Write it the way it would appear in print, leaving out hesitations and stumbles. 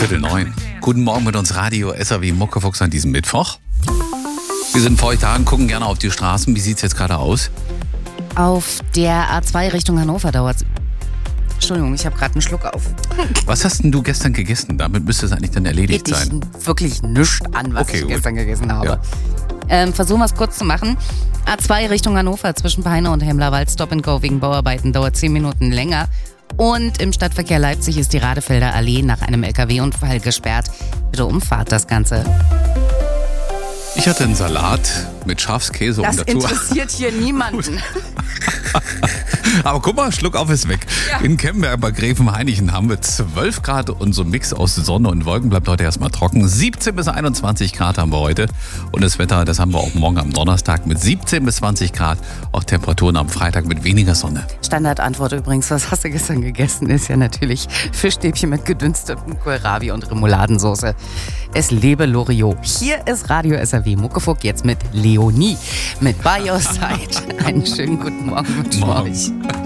8:45. Guten Morgen mit uns Radio SAW Muckefuchs an diesem Mittwoch. Wir sind vor euch da und gucken gerne auf die Straßen. Wie sieht es jetzt gerade aus? Auf der A2 Richtung Hannover dauert es. Entschuldigung, ich habe gerade einen Schluck auf. Was hast denn du gestern gegessen? Damit müsste es eigentlich dann erledigt Geht dich sein. wirklich nichts an, was ich gestern gegessen habe. Ja. Versuchen wir es kurz zu machen. A2 Richtung Hannover zwischen Peine und Hemlerwald. Stop and Go wegen Bauarbeiten dauert 10 Minuten länger. Und im Stadtverkehr Leipzig ist die Radefelder Allee nach einem LKW-Unfall gesperrt. Bitte umfahrt das Ganze. Ich hatte einen Salat mit Schafskäse Das und dazu. interessiert hier niemanden. Aber guck mal, Schluck auf ist weg. Ja. In Kemberg bei Gräfenhainichen haben wir 12 Grad und so ein Mix aus Sonne und Wolken bleibt heute erstmal trocken. 17 bis 21 Grad haben wir heute. Und das Wetter, das haben wir auch morgen am Donnerstag mit 17 bis 20 Grad. Auch Temperaturen am Freitag mit weniger Sonne. Standardantwort übrigens, was hast du gestern gegessen? Ist ja natürlich Fischstäbchen mit gedünstetem Kohlrabi und Remouladensauce. Es lebe Loriot. Hier ist Radio SAW Muckefuck jetzt mit Leonie mit By Your Side. Einen schönen guten Morgen wünsche ich euch.